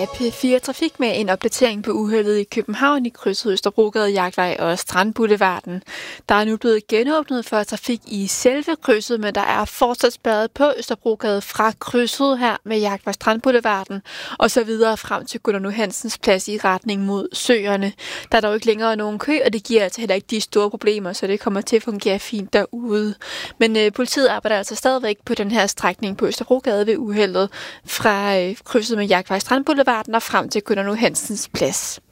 P4 Trafik med en opdatering på uheldet i København i krydset Østerbrogade, Jagtvej og Strandboulevarden. Der er nu blevet genåbnet for trafik i selve krydset, men der er fortsat spærret på Østerbrogade fra krydset her med Jagtvej Strandboulevarden og så videre frem til Gunnar Nu Hansens Plads i retning mod Søerne. Der er dog ikke længere nogen kø, og det giver altså heller ikke de store problemer, så det kommer til at fungere fint derude. Men politiet arbejder altså stadigvæk på den her strækning på Østerbrogade ved uheldet fra krydset med Jagtvej Strandboulevarden og frem til Gunnar Nu Hansens Plads.